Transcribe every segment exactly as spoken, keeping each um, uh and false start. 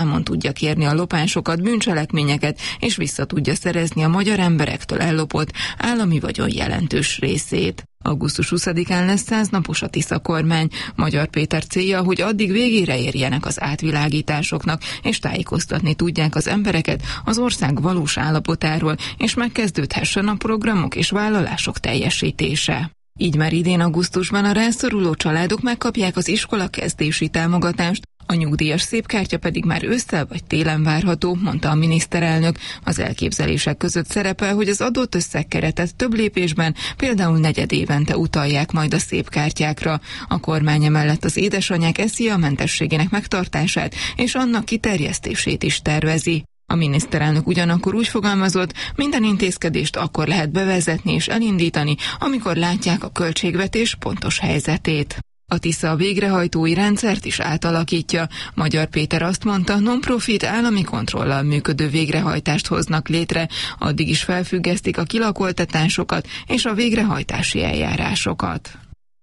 számon tudja kérni a lopásokat, bűncselekményeket, és vissza tudja szerezni a magyar emberektől ellopott állami vagyon jelentős részét. augusztus huszadikán lesz száznapos a Tisza kormány. Magyar Péter célja, hogy addig végére érjenek az átvilágításoknak, és tájékoztatni tudják az embereket az ország valós állapotáról, és megkezdődhessen a programok és vállalások teljesítése. Így már idén augusztusban a rászoruló családok megkapják az iskola kezdési támogatást, a nyugdíjas szépkártya pedig már ősszel vagy télen várható, mondta a miniszterelnök. Az elképzelések között szerepel, hogy az adott összegkeretet több lépésben, például negyedévente utalják majd a szépkártyákra. A kormány emellett az édesanyák es zé á mentességének megtartását és annak kiterjesztését is tervezi. A miniszterelnök ugyanakkor úgy fogalmazott, minden intézkedést akkor lehet bevezetni és elindítani, amikor látják a költségvetés pontos helyzetét. A Tisza a végrehajtói rendszert is átalakítja. Magyar Péter azt mondta, non-profit állami kontrollal működő végrehajtást hoznak létre, addig is felfüggesztik a kilakoltatásokat és a végrehajtási eljárásokat.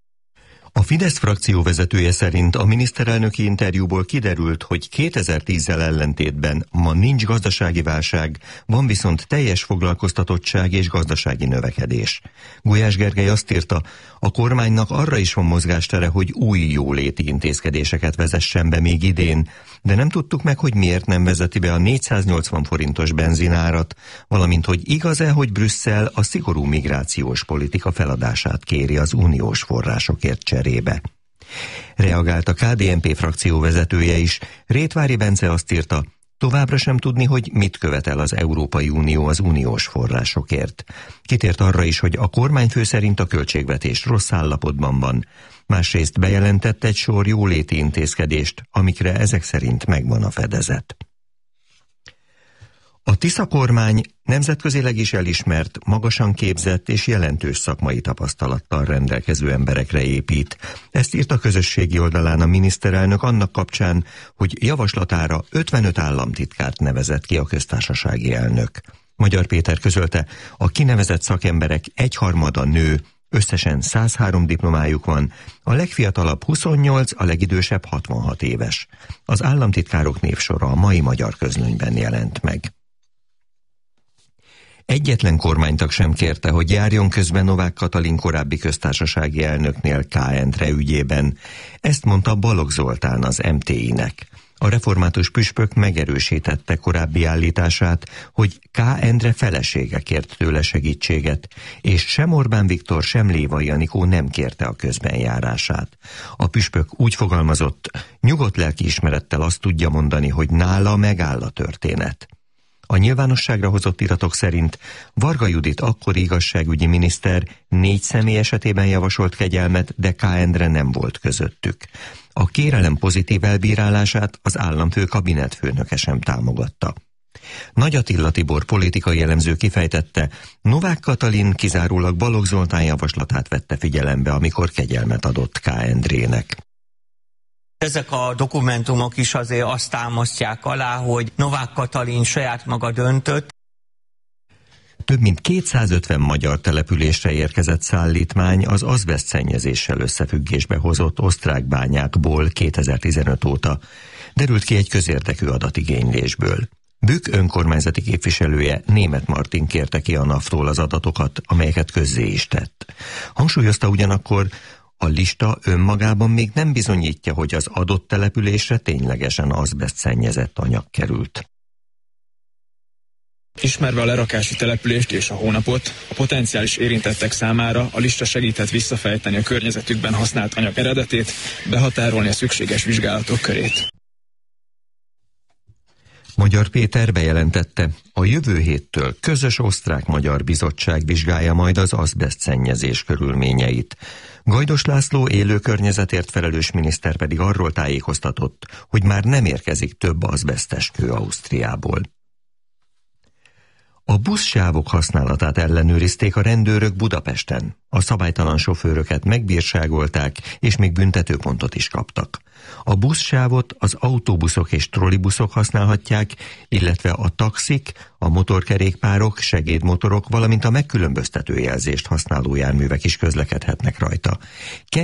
A Fidesz frakció vezetője szerint a miniszterelnöki interjúból kiderült, hogy kétezer-tízzel ellentétben ma nincs gazdasági válság, van viszont teljes foglalkoztatottság és gazdasági növekedés. Gulyás Gergely azt írta, a kormánynak arra is van mozgástere, hogy új jóléti intézkedéseket vezessen be még idén, de nem tudtuk meg, hogy miért nem vezeti be a négyszáznyolcvan forintos benzinárat, valamint hogy igaz-e, hogy Brüsszel a szigorú migrációs politika feladását kéri az uniós forrásokért cserébe. Reagált a ká dé en pé frakció vezetője is. Rétvári Bence azt írta, továbbra sem tudni, hogy mit követel az Európai Unió az uniós forrásokért. Kitért arra is, hogy a kormányfő szerint a költségvetés rossz állapotban van. Másrészt bejelentett egy sor jóléti intézkedést, amikre ezek szerint megvan a fedezet. A Tisza kormány nemzetközileg is elismert, magasan képzett és jelentős szakmai tapasztalattal rendelkező emberekre épít. Ezt írt a közösségi oldalán a miniszterelnök annak kapcsán, hogy javaslatára ötvenöt államtitkárt nevezett ki a köztársasági elnök. Magyar Péter közölte, a kinevezett szakemberek egyharmada nő, összesen száz három diplomájuk van, a legfiatalabb huszonnyolc, a legidősebb hatvanhat éves. Az államtitkárok névsora a mai Magyar Közlönyben jelent meg. Egyetlen kormánytag sem kérte, hogy járjon közben Novák Katalin korábbi köztársasági elnöknél K. Endre ügyében. Ezt mondta Balogh Zoltán az em té i-nek. A református püspök megerősítette korábbi állítását, hogy K. Endre felesége kért tőle segítséget, és sem Orbán Viktor, sem Lévai Anikó nem kérte a közbenjárását. A püspök úgy fogalmazott, nyugodt lelkiismerettel azt tudja mondani, hogy nála megáll a történet. A nyilvánosságra hozott iratok szerint Varga Judit akkori igazságügyi miniszter négy személy esetében javasolt kegyelmet, de K. Endre nem volt közöttük. A kérelem pozitív elbírálását az államfő kabinetfőnöke sem támogatta. Nagy Attila Tibor politikai elemző kifejtette, Novák Katalin kizárólag Balogh Zoltán javaslatát vette figyelembe, amikor kegyelmet adott K. Endrének. Ezek a dokumentumok is azért azt támasztják alá, hogy Novák Katalin saját maga döntött. Több mint kétszázötven magyar településre érkezett szállítmány az azbeszt szennyezéssel összefüggésbe hozott osztrák bányákból kétezer-tizenöt óta, derült ki egy közérdekű adatigénylésből. Bükk önkormányzati képviselője, Németh Martin kérte ki a NAV-tól az adatokat, amelyeket közzé is tett. Hangsúlyozta ugyanakkor, a lista önmagában még nem bizonyítja, hogy az adott településre ténylegesen azbeszt szennyezett anyag került. Ismerve a lerakási települést és a hónapot, a potenciális érintettek számára a lista segíthet visszafejteni a környezetükben használt anyag eredetét, behatárolni a szükséges vizsgálatok körét. Magyar Péter bejelentette, a jövő héttől közös osztrák-magyar bizottság vizsgálja majd az azbeszt szennyezés körülményeit. Gajdos László élő környezetért felelős miniszter pedig arról tájékoztatott, hogy már nem érkezik több azbesztes kő Ausztriából. A buszsávok használatát ellenőrizték a rendőrök Budapesten. A szabálytalan sofőröket megbírságolták, és még büntetőpontot is kaptak. A buszsávot az autóbuszok és trollibuszok használhatják, illetve a taxik, a motorkerékpárok, segédmotorok, valamint a megkülönböztető jelzést használó járművek is közlekedhetnek rajta.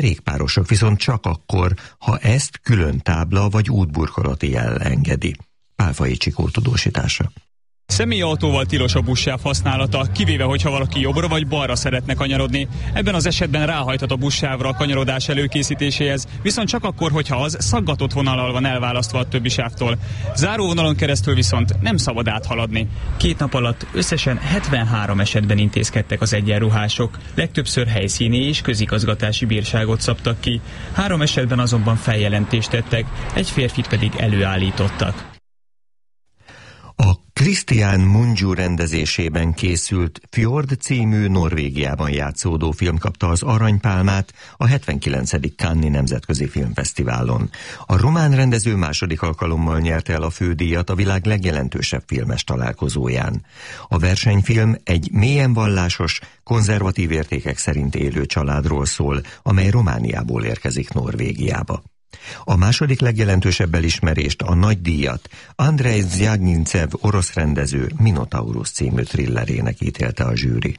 Kerékpárosok viszont csak akkor, ha ezt külön tábla vagy útburkolati jel engedi. Pálfai Csikó tudósítása. Személyautóval tilos a buszsáv használata, kivéve, hogyha valaki jobbra vagy balra szeretne kanyarodni. Ebben az esetben ráhajthat a buszsávra a kanyarodás előkészítéséhez, viszont csak akkor, hogyha az szaggatott vonallal van elválasztva a többi sávtól. Záróvonalon keresztül viszont nem szabad áthaladni. Két nap alatt összesen hetvenhárom esetben intézkedtek az egyenruhások. Legtöbbször helyszíni és közigazgatási bírságot szabtak ki. Három esetben azonban feljelentést tettek, egy férfit pedig előállítottak. A Christian Mungiu rendezésében készült Fjord című Norvégiában játszódó film kapta az aranypálmát a hetvenkilencedik Cannes-i Nemzetközi Filmfesztiválon. A román rendező második alkalommal nyerte el a fődíjat a világ legjelentősebb filmes találkozóján. A versenyfilm egy mélyen vallásos, konzervatív értékek szerint élő családról szól, amely Romániából érkezik Norvégiába. A második legjelentősebb elismerést, a nagy díjat Andrei Zvjagincev orosz rendező Minotaurus című thrillerének ítélte a zsűri.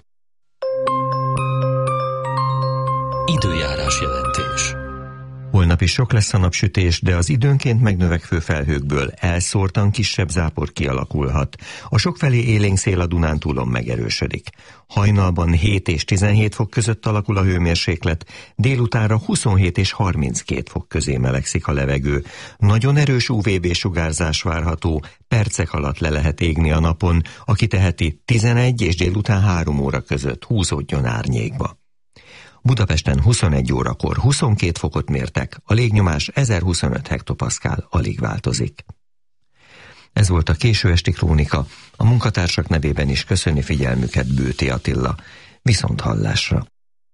Időjárás jelentés. Holnap is sok lesz a napsütés, de az időnként megnövekvő felhőkből elszórtan kisebb zápor kialakulhat. A sokfelé élénk szél a Dunántúlon megerősödik. Hajnalban hét és tizenhét fok között alakul a hőmérséklet, délutánra huszonhét és harminckét fok közé melegszik a levegő. Nagyon erős ú vé bé-sugárzás várható, percek alatt le lehet égni a napon, aki teheti tizenegy és délután három óra között húzódjon árnyékba. Budapesten huszonegy órakor huszonkét fokot mértek, a légnyomás ezerhuszonöt hektopaszkál, alig változik. Ez volt a késő esti krónika, a munkatársak nevében is köszöni figyelmüket Bőti Attila. Viszont hallásra.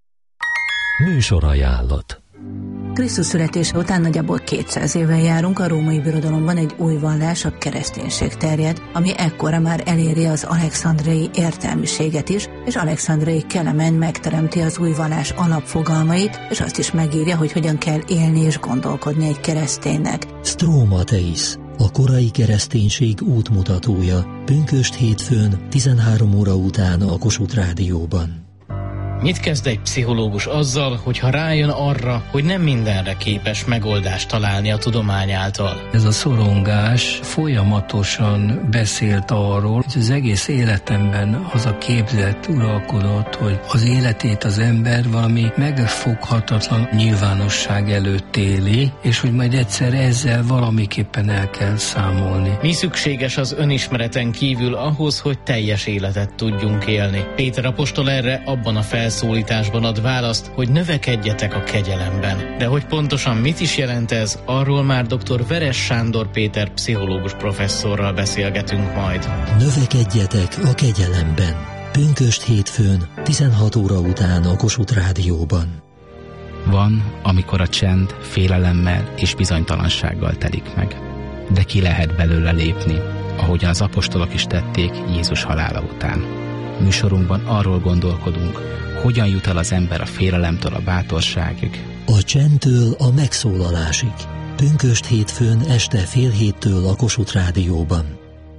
Műsorajánlat. Krisztus születése után nagyjából kétszáz éve járunk, a római birodalomban egy új vallás, a kereszténység terjed, ami ekkora már eléri az alexandriai értelmiséget is, és Alexandriai Kelemen megteremti az új vallás alapfogalmait, és azt is megírja, hogy hogyan kell élni és gondolkodni egy kereszténynek. Stromateis, a korai kereszténység útmutatója, pünkösd hétfőn tizenhárom óra után a Kossuth Rádióban. Mit kezd egy pszichológus azzal, hogyha rájön arra, hogy nem mindenre képes megoldást találni a tudomány által? Ez a szorongás folyamatosan beszélt arról, hogy az egész életemben az a képzet uralkodott, hogy az életét az ember valami megfoghatatlan nyilvánosság előtt éli, és hogy majd egyszer ezzel valamiképpen el kell számolni. Mi szükséges az önismereten kívül ahhoz, hogy teljes életet tudjunk élni? Péter apostol erre abban a fel szólításban ad választ, hogy növekedjetek a kegyelemben. De hogy pontosan mit is jelent ez, arról már dr. Veres Sándor Péter pszichológus professzorral beszélgetünk majd. Növekedjetek a kegyelemben. Pünkösd hétfőn tizenhat óra után a Kossuth Rádióban. Van, amikor a csend félelemmel és bizonytalansággal telik meg. De ki lehet belőle lépni, ahogyan az apostolok is tették Jézus halála után. Műsorunkban arról gondolkodunk, hogyan jut el az ember a félelemtől a bátorságig. A csendtől a megszólalásig. Pünkösd hétfőn este fél héttől a Kossuth Rádióban.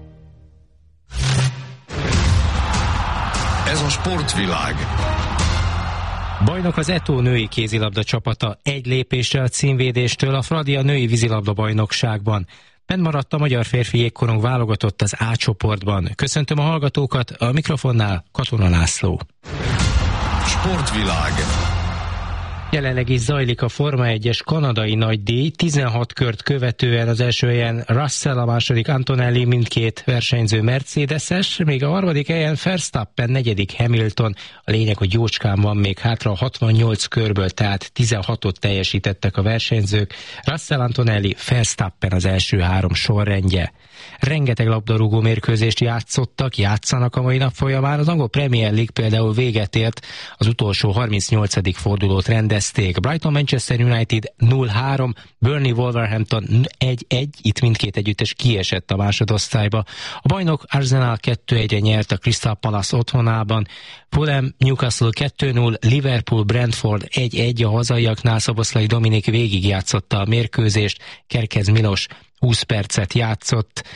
Ez a sportvilág. Bajnok az Eto női kézilabda csapata egy lépésre a címvédéstől a Fradi a női vízilabda bajnokságban. Benn maradt a magyar férfi jégkorong válogatott az A csoportban. Köszöntöm a hallgatókat, a mikrofonnál Katona László. Sportvilág. Jelenleg is zajlik a Forma egyes kanadai nagydíj, tizenhat kört követően az első helyen Russell, a második Antonelli, mindkét versenyző mercedeses, még a harmadik helyen Verstappen, negyedik Hamilton. A lényeg, hogy jócskán van még hátra a hatvannyolc körből, tehát tizenhatot teljesítettek a versenyzők. Russell, Antonelli, Verstappen az első három sorrendje. Rengeteg labdarúgó mérkőzést játszottak, játszanak a mai nap folyamán. Az angol Premier League például véget ért, az utolsó harmincnyolcadik fordulót rendezték. Brighton Manchester United nulla három, Burnley Wolverhampton egy egy, itt mindkét együttes kiesett a másodosztályba. A bajnok Arsenal kettő egyre nyert a Crystal Palace otthonában, Fulham Newcastle kettő null, Liverpool Brentford egy egy, a hazaiaknál Szoboszlai Dominik végigjátszotta a mérkőzést, Kerkez Milos húsz percet játszott.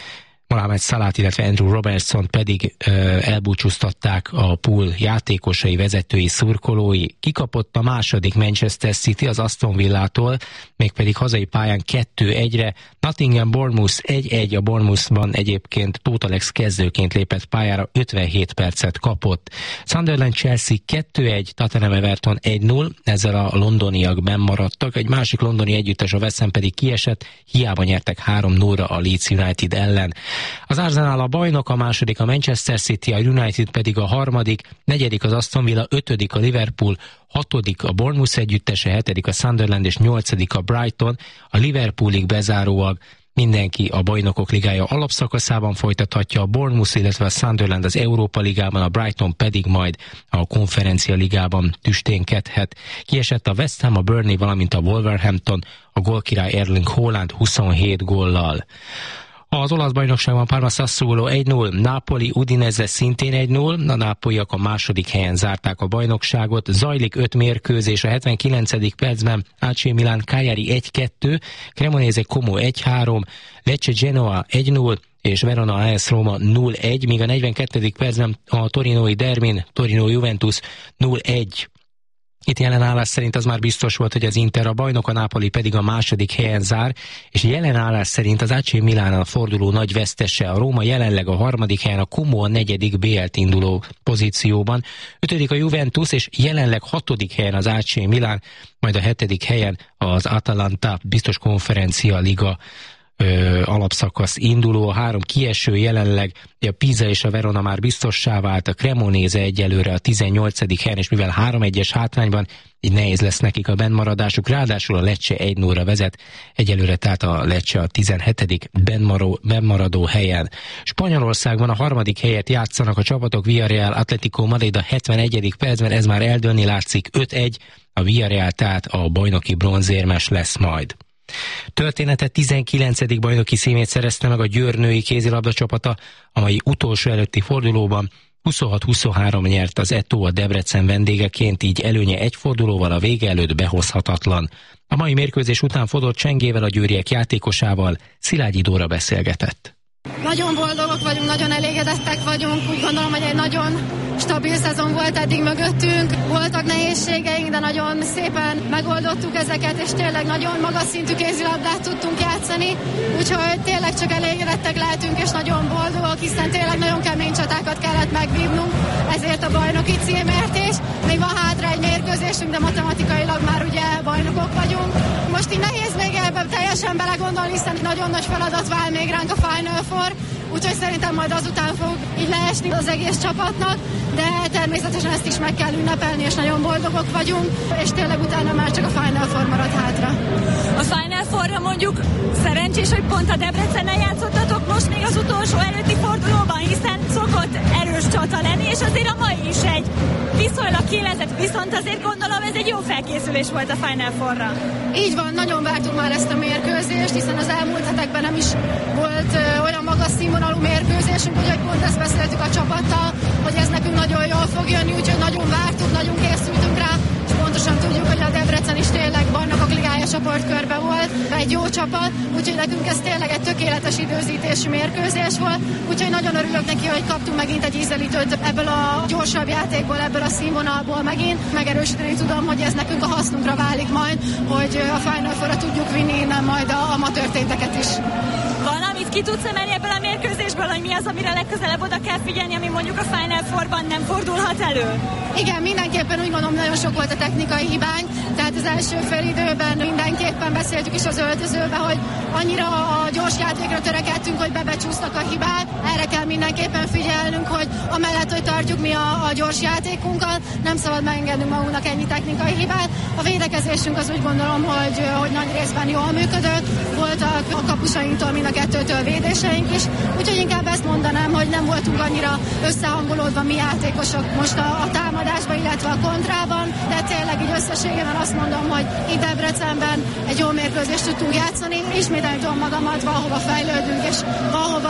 Mohamed Salah, illetve Andrew Robertson pedig ö, elbúcsúztatták a pool játékosai, vezetői, szurkolói. Kikapott a második Manchester City az Aston Villától, mégpedig hazai pályán kettő egyre. Nottingham Bournemouth egy egy, a Bournemouthban egyébként Tóth Alex kezdőként lépett pályára, ötvenhét percet kapott. Sunderland Chelsea kettő egy, Tottenham Everton egy null, ezzel a londoniak benn maradtak. Egy másik londoni együttes, a West Ham pedig kiesett, hiába nyertek három nullra a Leeds United ellen. Az Arsenal a bajnok, a második a Manchester City, a United pedig a harmadik, negyedik az Aston Villa, ötödik a Liverpool, hatodik a Bournemouth együttese, hetedik a Sunderland és nyolcadik a Brighton. A Liverpoolig bezárólag mindenki a Bajnokok Ligája alapszakaszában folytathatja, a Bournemouth, illetve a Sunderland az Európa Ligában, a Brighton pedig majd a Konferencia Ligában tüsténkedhet. Kiesett a West Ham, a Burnley, valamint a Wolverhampton, a gólkirály Erling Haaland huszonhét góllal. Az olasz bajnokságban Parma Sassuolo egy null, Napoli Udinese szintén egy null, a nápolyiak a második helyen zárták a bajnokságot, zajlik öt mérkőzés, a hetvenkilencedik percben á cé Milan Cagliari egy kettő, Cremonese Como egy három, Lecce Genoa egy null, és Verona á es Roma null egy, míg a negyvenkettedik percben a torinói derbin Torino Juventus null egy. Itt jelen állás szerint az már biztos volt, hogy az Inter a bajnok, a Napoli pedig a második helyen zár, és jelen állás szerint az á cé Milán a forduló nagy vesztese, a Róma jelenleg a harmadik helyen, a Como a negyedik bé el-t induló pozícióban, ötödik a Juventus, és jelenleg hatodik helyen az á cé Milán, majd a hetedik helyen az Atalanta, biztos konferencia liga Ö, alapszakasz induló, a három kieső jelenleg, a Pisa és a Verona már biztossá vált, a Cremonese egyelőre a tizennyolcadik helyen, és mivel három egyes hátrányban, így nehéz lesz nekik a bennmaradásuk, ráadásul a Lecce egy nullra vezet, egyelőre tehát a Lecce a tizenhetedik bennmaradó helyen. Spanyolországban a harmadik helyet játszanak a csapatok, Villarreal Atlético Madrid a hetvenegyedik percben, ez már eldőlni látszik, öt egy, a Villarreal tehát a bajnoki bronzérmes lesz majd. Története tizenkilencedik bajnoki címét szerezte meg a Győr női kézilabda csapata, amely utolsó előtti fordulóban huszonhat huszonhárom nyert az Eto a Debrecen vendégeként, így előnye egy fordulóval a vége előtt behozhatatlan. A mai mérkőzés után Fodor Csengével, a győriek játékosával Szilágyi Dóra beszélgetett. Nagyon boldogok vagyunk, nagyon elégedettek vagyunk, úgy gondolom, hogy egy nagyon stabil szezon volt eddig mögöttünk. Voltak nehézségeink, de nagyon szépen megoldottuk ezeket, és tényleg nagyon magas szintű kézilabdát tudtunk játszani, úgyhogy tényleg csak elégedettek lehetünk, és nagyon boldogok, hiszen tényleg nagyon kemény csatákat kellett megvívnunk, ezért a bajnoki címért is. Még van hátra egy mérkőzésünk, de matematikailag már ugye bajnokok vagyunk. Most így nehéz még ebben teljesen belegondolni, hiszen nagyon nagy feladat vár még ránk a Final Four, úgyhogy szerintem majd azután fog így leesni az egész csapatnak, de természetesen ezt is meg kell ünnepelni, és nagyon boldogok vagyunk, és tényleg utána már csak a Final Four marad hátra. A Final Fourra mondjuk szerencsés, hogy pont a Debrecennel játszottatok most még az utolsó előtti fordulóban, hiszen szokott erős csata lenni, és azért a mai is egy viszonylag kiélezett, viszont azért gondolom ez egy jó felkészülés volt a Final Fourra. Így van, nagyon vártuk már ezt a mérkőzést, hiszen az elmúlt hetekben nem is volt ö, olyan magas színvonalú mérkőzésünk, úgyhogy pont ezt beszéltük a csapattal, hogy ez nekünk nagyon jól fog jönni, úgyhogy nagyon vártuk, nagyon készültünk rá, és pontosan tudjuk, hogy a Debrecen is tényleg Bajnokok Ligája csoportkörbe volt, egy jó csapat, úgyhogy nekünk ez tényleg egy tökéletes időzítésű mérkőzés volt, úgyhogy nagyon örülök neki, hogy kaptunk megint egy ízelítőt ebből a gyorsabb játékból, ebből a színvonalból megint. Megerősíteni tudom, hogy ez nekünk a hasznunkra válik majd, hogy a Final Fourra tudjuk vinni innen majd a amatőr téteket is. Valamit ki tudsz emelni ebből a mérkőzésből, hogy mi az, amire legközelebb oda kell figyelni, ami mondjuk a Final Fourban nem fordulhat elő? Igen, mindenképpen úgy gondolom, nagyon sok volt a technikai hibánk, tehát az első fél időben mindenképpen beszéltük is az öltözőbe, hogy annyira a gyors játékra törekedtünk, hogy bebecsúsztak a hibák. Erre kell mindenképpen figyelnünk, hogy amellett, hogy tartjuk mi a, a gyors játékunkat, nem szabad megengednünk magunknak ennyi technikai hibát. A védekezésünk az úgy gondolom, hogy, hogy nagy részben jól működött, voltak a kapusainktól mind a kettőtől védéseink is, úgyhogy inkább ezt mondanám, hogy nem voltunk annyira összehangolódva mi játékosok most a, a támadásban, illetve a kontrában, de tényleg így összességében azt mondom, hogy itt Debrecenben egy jó mérkőzést tudtunk játszani, ismételni tudom magamat, valahova fejlődünk, és valahova még a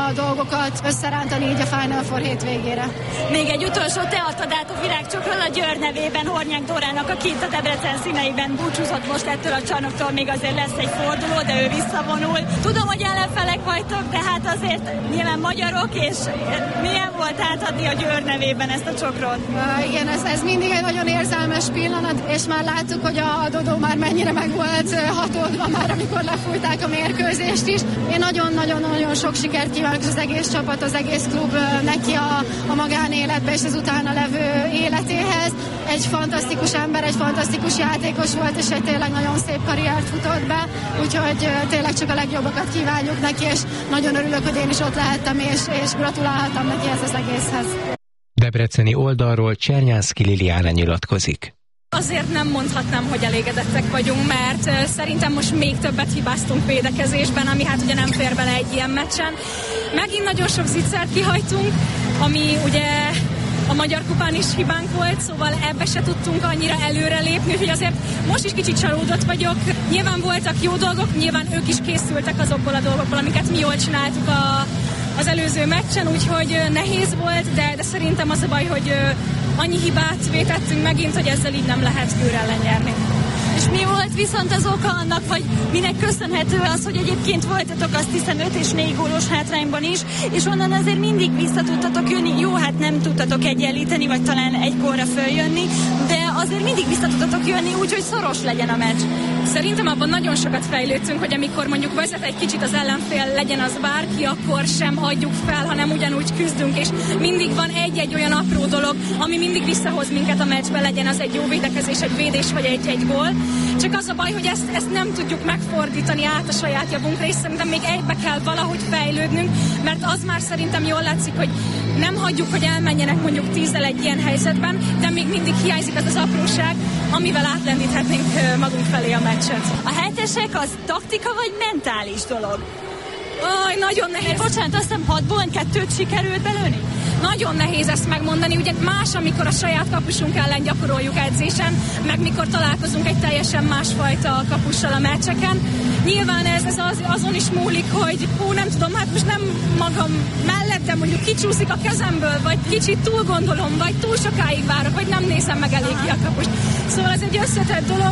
a dolgokat összerántani így a Final Four hétvégére. Még egy utolsó, te adtad át a virágcsokron a Győr nevében Hornyák Dórának, aki itt a Debrecen színeiben búcsúzott most ettől a csarnoktól, még azért lesz egy forduló, de ő visszavonul. Tudom, hogy ellenfelek vagytok, de hát azért nyilván magyarok, és milyen volt átadni a Győr nevében ezt a csokrot? Uh, igen, ez, ez mindig egy nagyon érzelmes pillanat, és már láttuk, hogy a Dodó már mennyire meg volt hatódva már, amikor lefújták a mérkőzést is. Én nagyon-nagyon-nagyon sok sikert kívánok az egész csapat, az egész klub neki a, a magánéletbe és az utána levő életéhez. Egy fantasztikus ember, egy fantasztikus játékos volt, és egy tényleg nagyon szép karriert futott be, úgyhogy tényleg csak a legjobbakat kívánjuk neki, és nagyon örülök, hogy én is ott lehettem, és, és gratulálhattam neki ez az egészhez. Debreceni oldalról Csernyánszky Liliana nyilatkozik. Azért nem mondhatnám, hogy elégedettek vagyunk, mert szerintem most még többet hibáztunk védekezésben, ami hát ugye nem fér bele egy ilyen meccsen. Megint nagyon sok zicsert kihagytunk, ami ugye a Magyar Kupán is hibánk volt, szóval ebbe se tudtunk annyira előrelépni, úgyhogy azért most is kicsit csalódott vagyok. Nyilván voltak jó dolgok, nyilván ők is készültek azokból a dolgokból, amiket mi jól csináltuk a, az előző meccsen, úgyhogy nehéz volt, de, de szerintem az a baj, hogy annyi hibát vétettünk megint, hogy ezzel így nem lehet Győr ellen nyerni. És mi volt viszont az oka annak, vagy minek köszönhető az, hogy egyébként voltatok azt hiszem öt és négy gólos hátrányban is, és onnan azért mindig vissza tudtatok jönni. Jó, hát nem tudtatok egyenlíteni, vagy talán egy gólra följönni, de azért mindig vissza tudtatok jönni, úgyhogy szoros legyen a meccs. Szerintem abban nagyon sokat fejlődtünk, hogy amikor mondjuk vezet egy kicsit az ellenfél, legyen az bárki, akkor sem adjuk fel, hanem ugyanúgy küzdünk, és mindig van egy-egy olyan apró dolog, ami mindig visszahoz minket a meccsbe, legyen az egy jó védekezés, egy védés vagy egy-egy gól. Csak az a baj, hogy ezt, ezt nem tudjuk megfordítani át a saját javunkra, és szerintem még egybe kell valahogy fejlődnünk, mert az már szerintem jól látszik, hogy nem hagyjuk, hogy elmenjenek mondjuk tízzel egy ilyen helyzetben, de még mindig hiányzik az az apróság, amivel átlendíthetnénk magunk felé a meccset. A hetesek az taktika vagy mentális dolog? Aj, nagyon nehéz. Bocsánat, azt hiszem hatból kettőt sikerült belőni? Nagyon nehéz ezt megmondani, ugye más, amikor a saját kapusunk ellen gyakoroljuk edzésen, meg mikor találkozunk egy teljesen másfajta kapussal a meccseken. Nyilván ez, ez az, azon is múlik, hogy hú, nem tudom, hát most nem magam mellett, de mondjuk kicsúszik a kezemből, vagy kicsit túl gondolom, vagy túl sokáig várok, vagy nem nézem meg elég ki a kapust. Szóval ez egy összetett dolog.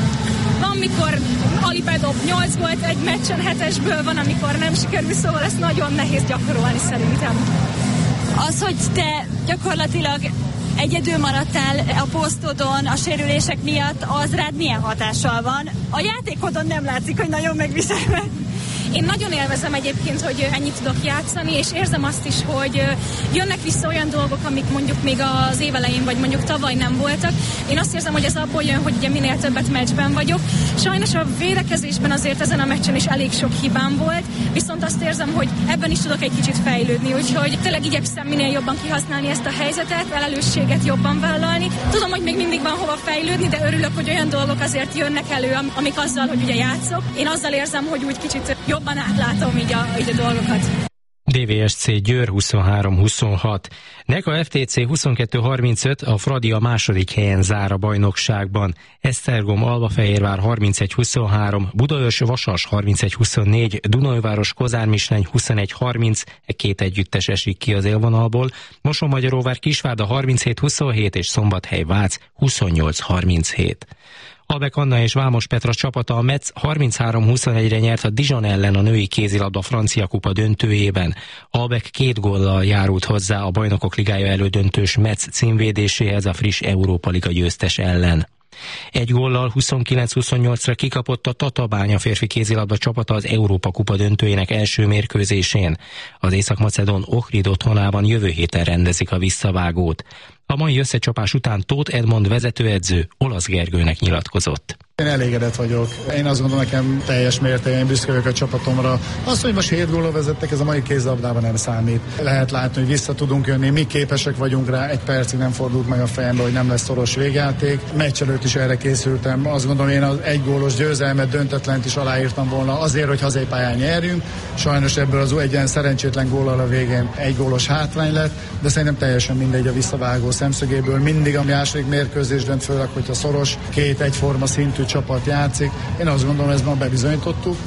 Van, mikor Ali bedob nyolc gólt egy meccsen hetesből, van, amikor nem sikerül, szóval ezt nagyon nehéz gyakorolni szerintem. Az, hogy te gyakorlatilag egyedül maradtál a posztodon a sérülések miatt, az rád milyen hatással van? A játékodon nem látszik, hogy nagyon megvisel meg. Én nagyon élvezem egyébként, hogy ennyit tudok játszani, és érzem azt is, hogy jönnek vissza olyan dolgok, amik mondjuk még az év elején, vagy mondjuk tavaly nem voltak. Én azt érzem, hogy ez abból jön, hogy ugye minél többet meccsben vagyok. Sajnos a védekezésben azért ezen a meccsen is elég sok hibám volt, viszont azt érzem, hogy ebben is tudok egy kicsit fejlődni, úgyhogy tényleg igyekszem minél jobban kihasználni ezt a helyzetet, felelősséget jobban vállalni. Tudom, hogy még mindig van hova fejlődni, de örülök, hogy olyan dolgok azért jönnek elő, amik azzal, hogy ugye játszok. Én azzal érzem, hogy úgy kicsit jobban átlátom így a, így a dolgokat. dé vé es cé Győr huszonhárom huszonhat. Neka ef té cé huszonkettő harmincöt, a Fradi a második helyen zár a bajnokságban. Esztergom Albafehérvár harmincegy huszonhárom, Budaörs Vasas harmincegy huszonnégy, Dunajváros Kozármislány huszonegy harminc, e két együttes esik ki az élvonalból, Mosonmagyaróvár Kisvárda harminchét huszonhét és Szombathely Vác huszonnyolc harminchét. Albek Anna és Vámos Petra csapata a Metz harminchárom huszonegyre nyert a Dijon ellen a női kézilabda francia kupa döntőjében. Albek két góllal járult hozzá a Bajnokok Ligája elődöntős Metz címvédéséhez a friss Európa Liga győztes ellen. Egy góllal huszonkilenc huszonnyolcra kikapott a Tatabánya férfi kézilabda csapata az Európa Kupa döntőjének első mérkőzésén. Az Észak-Macedón Ohrid otthonában jövő héten rendezik a visszavágót. A mai összecsapás után Tóth Edmond vezetőedző Olasz Gergőnek nyilatkozott. Én elégedett vagyok. Én azt gondolom, nekem teljes mértékben büszke vagyok a csapatomra. Az, hogy most hét góllal vezettek, ez a mai kézilabdában nem számít. Lehet látni, hogy vissza tudunk jönni, mi képesek vagyunk rá, egy percig nem fordult meg a fejembe, hogy nem lesz szoros végjáték. Meccs előtt is erre készültem. Azt gondolom, én az egy gólos győzelmet, döntetlent is aláírtam volna azért, hogy hazai pályán nyerjünk. Sajnos ebből az egy ilyen szerencsétlen góllal a végén egy gólos hátrány lett, de szerintem teljesen mindegy a visszavágó szemszögéből. Mindig a második mérkőzés dönt, főleg, hogyha szoros, két egyforma szintű csapat játszik. Én azt gondolom, ezt ma bebizonyítottuk.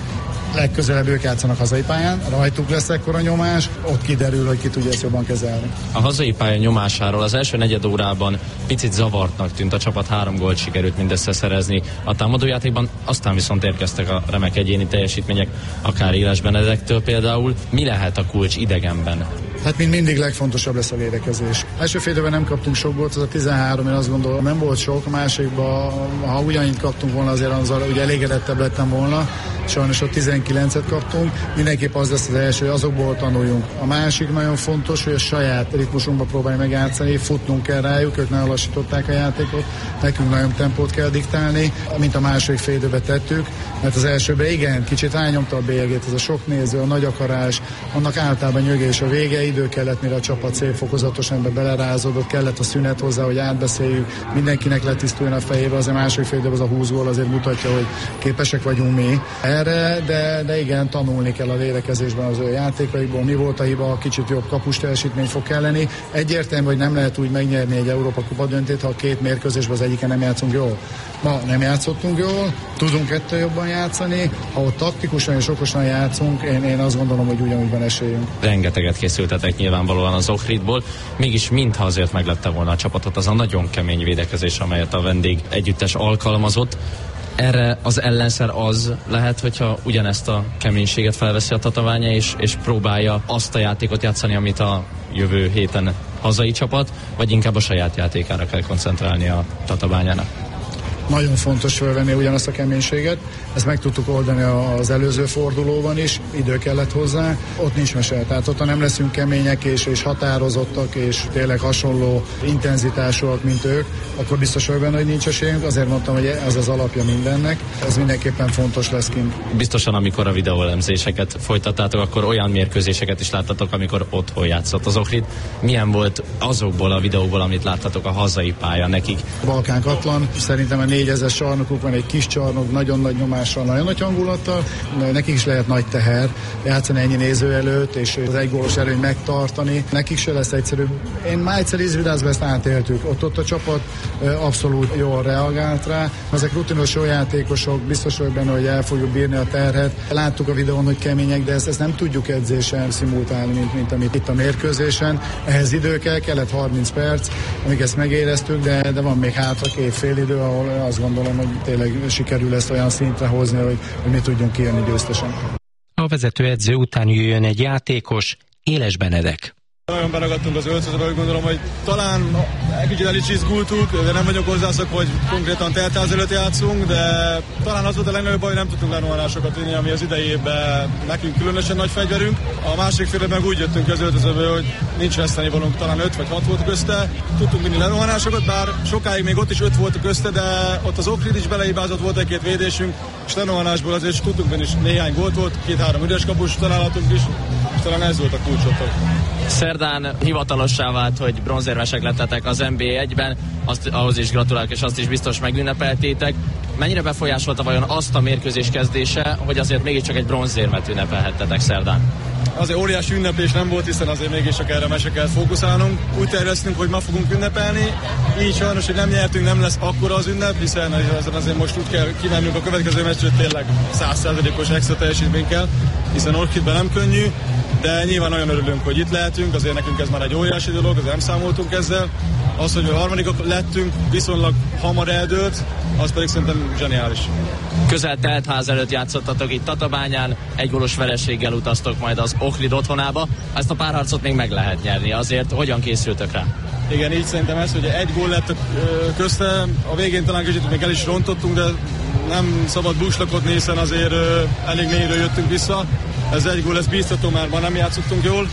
legközelebb ők játszanak hazai pályán, rajtuk lesz ekkora nyomás, ott kiderül, hogy ki tudja ezt jobban kezelni. A hazai pálya nyomásáról az első negyed órában picit zavartnak tűnt, a csapat három gólt sikerült mindössze szerezni a támadójátékban, aztán viszont érkeztek a remek egyéni teljesítmények, akár Éles Benedektől például. Mi lehet a kulcs idegenben? Hát mint mindig legfontosabb lesz a védekezés. Első fél időben nem kaptunk sok gólt, az a tizenhárom, én azt gondolom, nem volt sok, a másikban, ha ugyanint kaptunk volna, azért azzal ugye elégedettebb lettem volna, sajnos ott tizenkilencet kaptunk, mindenképp az lesz az első, hogy azokból tanuljunk. A másik nagyon fontos, hogy a saját ritmusunkba próbálj megjátszani, futnunk kell rájuk, ők nagyon lassították a játékot, nekünk nagyon tempót kell diktálni, mint a második fél időben tettük, mert az elsőben igen, kicsit rányomta a bélyegét, ez a sok néző, a nagy akarás, annak általában nyögés a vége, idő kellett, mire a csapat szép fokozatosan ebbe belerázódott, kellett a szünet hozzá, hogy átbeszéljük, mindenkinek letisztuljon a fejébe, az a második fél időben az a húsz gól azért mutatja, hogy képesek vagyunk mi erre, de, de igen, tanulni kell a védekezésben az ő játékaikból, mi volt a hiba, kicsit jobb kapus teljesítmény fog kelleni. Egyértelmű, hogy nem lehet úgy megnyerni egy Európa Kupa döntőt, ha a két mérkőzésben az egyiken nem játszunk jól. Ma nem játszottunk jól, tudunk ettől jobban játszani, ha ott taktikusan és okosan játszunk, én, én azt gondolom, hogy ugyanúgy van esélyünk. Rengeteget készültetek nyilvánvalóan az Ohridból, mégis mintha azért meglette volna a csapatot az a nagyon kemény védekezés, amelyet a vendég együttes alkalmazott. Erre az ellenszer az lehet, hogyha ugyanezt a keménységet felveszi a Tatabánya, és, és próbálja azt a játékot játszani, amit a jövő héten hazai csapat, vagy inkább a saját játékára kell koncentrálni a Tatabányának. Nagyon fontos felvenni ugyanazt a keménységet, ezt meg tudtuk oldani az előző fordulóban is, idő kellett hozzá, ott nincs mese, tehát ott nem leszünk kemények és, és határozottak és tényleg hasonló intenzitásúak, mint ők, akkor biztos vagy benne, hogy nincs esélyünk, azért mondtam, hogy ez az alapja mindennek, ez mindenképpen fontos lesz kint. Biztosan, amikor a videóelemzéseket folytattátok, akkor olyan mérkőzéseket is láttatok, amikor otthon játszott az Ohrid. Milyen volt azokból a videóból, amit láttatok a hazai pálya nekik? Balkán Katlan, szerintem a négyezer csarnokuk van, egy kis csarnok, nagyon nagy nyomással, nagyon nagy hangulattal, nekik is lehet nagy teher játszani ennyi néző előtt, és az egy gólos előny megtartani. Nekik se lesz egyszerű. Én már egyszer Izvidázban ezt átéltük. Ott, ott a csapat abszolút jól reagált rá. Ezek rutinos jó játékosok, biztos vagyok benne, hogy el fogjuk bírni a terhet. Láttuk a videón, hogy kemények, de ezt, ezt nem tudjuk edzésen szimultálni, mint, mint amit itt a mérkőzésen. Ehhez idő kell, kellett harminc perc, amíg ezt megéreztük, de, de van még hátra két fél idő, ahol azt gondolom, hogy tényleg sikerül ezt olyan szintre hozni, hogy, hogy mi tudjunk kijönni győztesen. A vezetőedző után jöjjön egy játékos, Éles Benedek. Nagyon beragadtunk az öltözőbe, hogy gondolom, hogy talán egy kicsit el is izgultuk, de nem vagyok hozzászok, hogy konkrétan teltház előtt játszunk, de talán az volt a legnagyobb baj, hogy nem tudtunk lerohanásokat vinni, ami az idejében nekünk különösen nagy fegyverünk. A másik fél meg úgy jöttünk az öltözőbe, hogy nincs veszteni valunk, talán öt vagy hat volt közte. Tudtunk vinni lerohanásokat, bár sokáig még ott is öt volt közte, de ott az Ohrid is beleibázott, volt egy-két védésünk, és lerohanásból azért is tudtunk vinni, néhány gólt volt, két-három üres kapus találatunk is, és talán ez volt a kulcsotok. Szerdán hivatalossá vált, hogy bronzérmesek lettetek az en bé egyben, azt, ahhoz is gratulálok, és azt is biztos megünnepeltétek. Mennyire befolyásolta vajon azt a mérkőzés kezdése, hogy azért mégiscsak egy bronzérmet ünnepelhettetek szerdán? Azért óriási ünneplés nem volt, hiszen azért mégis csak erre mese kell fókuszálnunk. Úgy terveztünk, hogy ma fogunk ünnepelni, így sajnos, hogy nem nyertünk, nem lesz akkora az ünnep, hiszen azért most úgy kell kivennünk a következő meccs, hogy tényleg száz százalékos extra teljesítmény kell, hiszen Orchidben nem könnyű, de nyilván nagyon örülünk, hogy itt lehetünk, azért nekünk ez már egy óriási dolog, azért nem számoltunk ezzel. Az, hogy a harmadikok lettünk, viszonylag hamar eldőlt, az pedig szerintem zseniális. Közel teltház előtt játszottatok itt Tatabányán, egy gólos vereséggel utaztok majd az Ohrid otthonába. Ezt a párharcot még meg lehet nyerni, azért hogyan készültök rá? Igen, így szerintem ez, hogy egy gól lett közte, a végén talán kicsit még el is rontottunk, de nem szabad búslakodni, hiszen azért elég mélyről jöttünk vissza. Ez egy gól, ez bíztató, már ma nem játszottunk jól.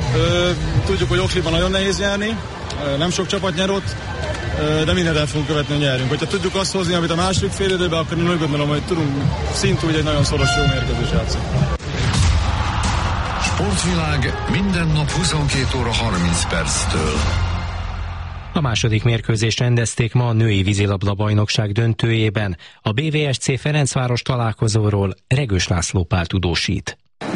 Tudjuk, hogy Ohridban nagyon nehéz nyerni, nem sok csapat nyer ott, de mindent el fogunk követni, hogy nyerjünk. Hogyha tudjuk azt hozni, amit a második fél időben, akkor én úgy gondolom, hogy tudunk szintúgy egy nagyon szoros jó mérkőzés játszani. Sportvilág minden nap huszonkét óra harminc perctől. A második mérkőzést rendezték ma a női vízilabda-bajnokság döntőjében. A bé vé es cé Ferencváros találkozóról Regős László Pál tudósít.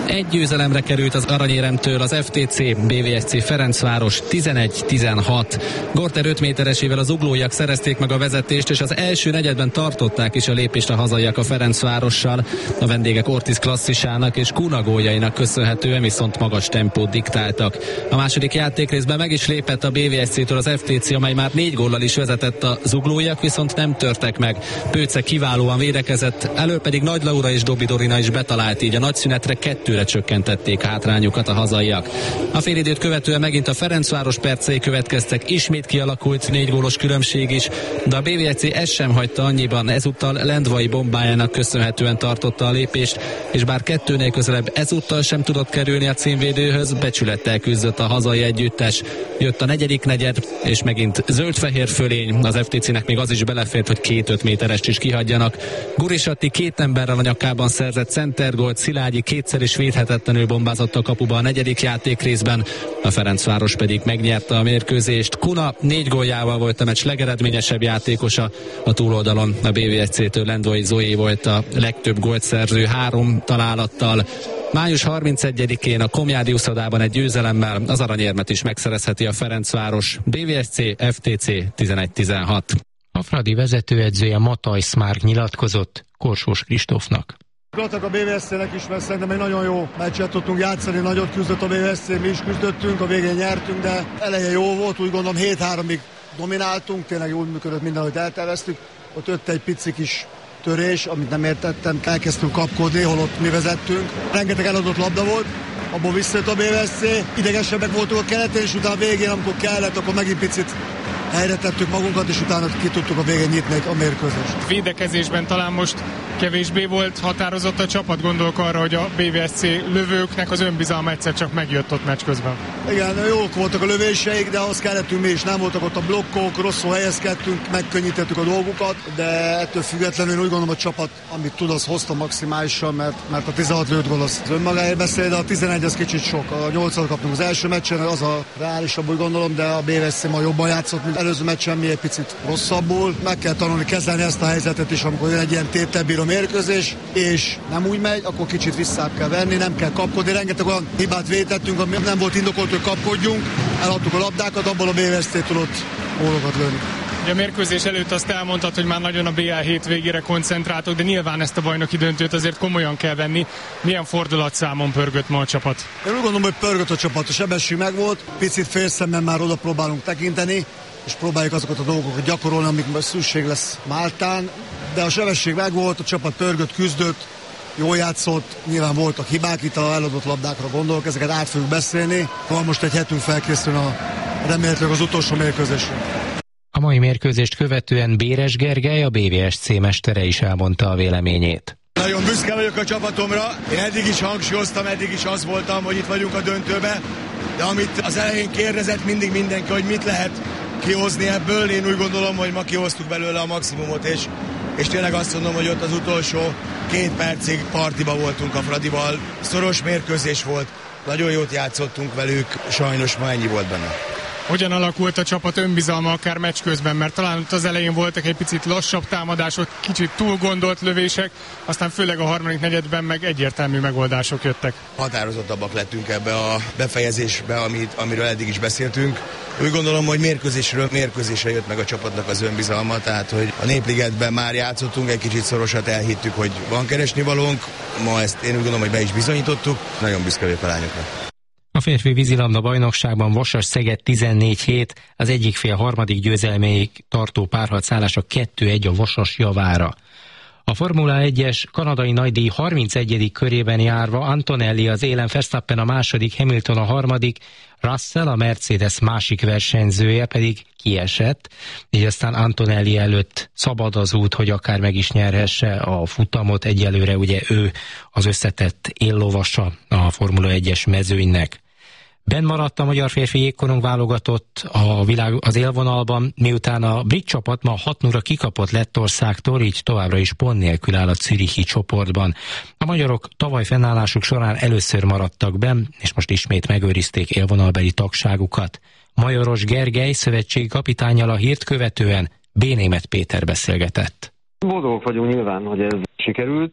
Egy győzelemre került az aranyéremtől az ef té cé, bé vé es cé Ferencváros tizenegy tizenhat. Gorter öt méteresével az uglóiak szerezték meg a vezetést, és az első negyedben tartották is a lépést a hazaiak a Ferencvárossal. A vendégek Ortiz klasszisának és Kuna góljainak köszönhetően viszont magas tempót diktáltak. A második játékrészben meg is lépett a bé vé es cé-től az ef té cé, amely már négy góllal is vezetett, az uglóiak viszont nem törtek meg. Pőce kiválóan védekezett, elő pedig Nagy Laura és Dobby Dorina is betalált, így a nagyszünetre kettőre csökkentették hátrányukat a hazaiak. A félidőt követően megint a Ferencváros percei következtek, ismét kialakult négy gólos különbség is, de a bé vé es cé ezt sem hagyta annyiban, ezúttal Lendvai bombájának köszönhetően tartotta a lépést, és bár kettőnél közelebb ezúttal sem tudott kerülni a címvédőhöz, becsülettel küzdött a hazai együttes. Jött a negyedik negyed, és megint zöld-fehér fölény, az ef té cének még az is belefért, hogy két öt méterest is kihagyjanak. Gurisatti két emberrel a nyakában szerzett centergolt, Szilágyi kétszer is védhetetlenül bombázott a kapuba a negyedik játékrészben, a Ferencváros pedig megnyerte a mérkőzést. Kuna négy góljával volt a meccs legeredményesebb játékosa, a túloldalon a bé vé es cé-től Lendvai Zoé volt a legtöbb gólt szerző három találattal. május harmincegyedikén a Komjádi uszodában egy győzelemmel az aranyérmet is megszerezheti a Ferencváros. bé vé es cé ef té cé tizenegy tizenhat. A Fradi vezetőedzője Mataj Szmárk nyilatkozott Korsós Kristófnak. Gratulálok a bé vé es cé-nek is, mert szerintem egy nagyon jó meccset tudtunk játszani, nagyot küzdött a bé vé es cé, mi is küzdöttünk, a végén nyertünk, de eleje jó volt, úgy gondolom hét háromig domináltunk, tényleg úgy működött minden, hogy elterveztük, ott jött egy pici kis törés, amit nem értettem, elkezdtünk kapkodni, holott mi vezettünk. Rengeteg eladott labda volt, abból visszajött a bé vé es cé, idegesebbek voltunk a keretén, és utána a végén, amikor kellett, akkor megint picit helyre tettük magunkat, és utána ki tudtuk a végén nyitni a mérkőzést. Védekezésben talán most kevésbé volt határozott a csapat, gondolok arra, hogy a bé vé es cé lövőknek az önbizalma egyszer csak megjött ott meccs közben. Igen, jók voltak a lövéseik, de ahhoz kellettünk mi is, nem voltak ott a blokkok, rosszul helyezkedtünk, megkönnyítettük a dolgukat, de ettől függetlenül úgy gondolom, a csapat, amit tud, az hozta maximálisan, mert, mert a tizenhat lőtt gól az önmagáért beszél, de a tizenegy az kicsit sok. A nyolcat kaptunk az első meccsen, az a reálisabb, úgy gondolom, de a bé vé es cé ma jobban játszott, mint előző meccsen, mi egy picit rosszabbul. Meg kell tanulni kezelni ezt a helyzetet is, amikor jön egy ilyen tételbíró mérkőzés, és nem úgy megy, akkor kicsit vissza kell venni, nem kell kapkodni. Rengeteg olyan hibát vétettünk, ami nem volt indokolt, hogy kapkodjunk, eladtuk a labdákat, abból a bé vé es cé tudott gólokat lőni. A mérkőzés előtt azt elmondtad, hogy már nagyon a bé el hét végére koncentráltok, de nyilván ezt a bajnoki döntőt azért komolyan kell venni. Milyen fordulatszámon pörgött ma a csapat? Én úgy gondolom, hogy pörgött a csapat, a sebesség megvolt, picit félszemmel már oda próbálunk tekinteni, és próbáljuk azokat a dolgokat gyakorolni, amikben szükség lesz Máltán, de a sebesség megvolt, a csapat pörgött, küzdött, jól játszott, nyilván voltak hibák, itt a eladott labdákra gondolok, ezeket át fogjuk beszélni. Van most egy hetünk felkészülni a remélhetőleg az utolsó mérkőzésre. A mai mérkőzést követően Béres Gergely, a bé vé es cé mestere is elmondta a véleményét. Nagyon büszke vagyok a csapatomra, én eddig is hangsúlyoztam, eddig is az voltam, hogy itt vagyunk a döntőbe, de amit az elején kérdezett mindig mindenki, hogy mit lehet kihozni ebből, én úgy gondolom, hogy ma kihoztuk belőle a maximumot, és, és tényleg azt mondom, hogy ott az utolsó két percig partiba voltunk a Fradival, szoros mérkőzés volt, nagyon jót játszottunk velük, sajnos ma ennyi volt benne. Hogyan alakult a csapat önbizalma akár meccs közben, mert talán ott az elején voltak egy picit lassabb támadások, kicsit túl gondolt lövések, aztán főleg a harmadik negyedben meg egyértelmű megoldások jöttek. Határozottabbak lettünk ebbe a befejezésbe, amit, amiről eddig is beszéltünk. Úgy gondolom, hogy mérkőzésről mérkőzésre jött meg a csapatnak az önbizalma, tehát hogy a Népligetben már játszottunk, egy kicsit szorosat elhittük, hogy van keresnivalónk, ma ezt én úgy gondolom, hogy be is bizonyítottuk, nagyon büszke vagyok a lányokra. A férfi vízilabda bajnokságban Vasas-Szeged tizennégy hét, az egyik fél harmadik győzelméig tartó párharcálása kettő egy a Vasas javára. A Formula egyes kanadai nagydíj harmincegyedik körében járva Antonelli az élen, Verstappen a második, Hamilton a harmadik, Russell, a Mercedes másik versenyzője pedig kiesett, így aztán Antonelli előtt szabad az út, hogy akár meg is nyerhesse a futamot. Egyelőre ugye ő az összetett éllovasa a Formula egyes mezőnynek. Benn maradt a magyar férfi jégkorong válogatott a világ, az élvonalban, miután a brit csapat ma hat nulla kikapott Lettországtól, így továbbra is pont nélkül áll a zürichi csoportban. A magyarok tavaly fennállásuk során először maradtak benn, és most ismét megőrizték élvonalbeli tagságukat. Majoros Gergely szövetségi kapitánnyal a hírt követően B. Németh Péter beszélgetett. Boldogok vagyunk nyilván, hogy ez sikerült.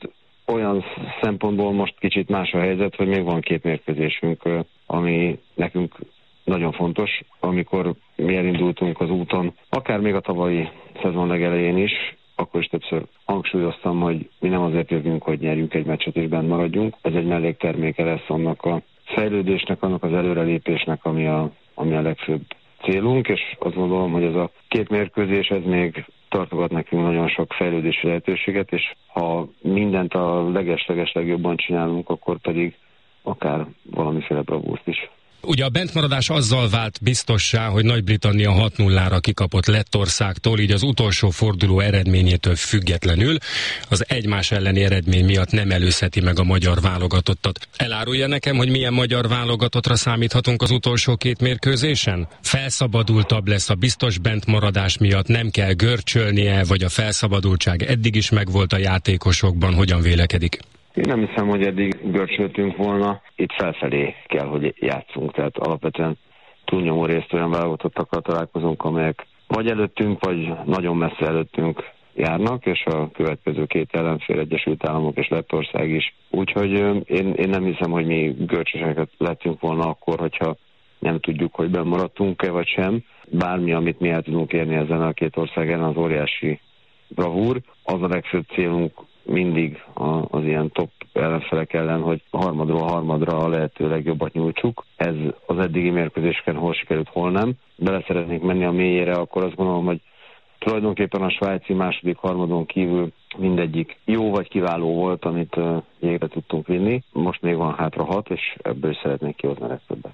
olyan szempontból most kicsit más a helyzet, hogy még van két mérkőzésünk, ami nekünk nagyon fontos. Amikor mi elindultunk az úton, akár még a tavalyi szezon legelején is, akkor is többször hangsúlyoztam, hogy mi nem azért jövünk, hogy nyerjünk egy meccset és bent maradjunk. Ez egy mellékterméke lesz annak a fejlődésnek, annak az előrelépésnek, ami a, ami a legfőbb célunk, és azt gondolom, hogy ez a két mérkőzés, ez még tartogat nekünk nagyon sok fejlődési lehetőséget, és ha mindent a leges-leges legjobban csinálunk, akkor pedig akár valamiféle bravúrt is. Ugye a bentmaradás azzal vált biztossá, hogy Nagy-Britannia hat nullára kikapott Lettországtól, így az utolsó forduló eredményétől függetlenül az egymás elleni eredmény miatt nem előzheti meg a magyar válogatottat. Elárulja nekem, hogy milyen magyar válogatottra számíthatunk az utolsó két mérkőzésen? Felszabadultabb lesz a biztos bentmaradás miatt, nem kell görcsölnie, vagy a felszabadultság eddig is megvolt a játékosokban, hogyan vélekedik? Én nem hiszem, hogy eddig görcsöltünk volna. Itt felfelé kell, hogy játszunk. Tehát alapvetően túlnyomó részt olyan válogatottakkal találkozunk, amelyek vagy előttünk, vagy nagyon messze előttünk járnak, és a következő két ellenfél, Egyesült Államok és Lettország is. Úgyhogy én, én nem hiszem, hogy mi görcsöseket lettünk volna akkor, hogyha nem tudjuk, hogy benn maradtunk-e vagy sem. Bármi, amit mi el tudunk érni ezen a két ország ellen, az óriási bravúr. Az a legfőbb célunk mindig az ilyen top ellenfelek ellen, hogy harmadról harmadra a lehető legjobbat nyújtsuk. Ez az eddigi mérkőzéseken hol sikerült, hol nem. Bele szeretnénk menni a mélyére, akkor azt gondolom, hogy tulajdonképpen a svájci második harmadon kívül mindegyik jó vagy kiváló volt, amit végre tudtunk vinni. Most még van hátra hat, és ebből is szeretnénk kihozni a legtöbbet.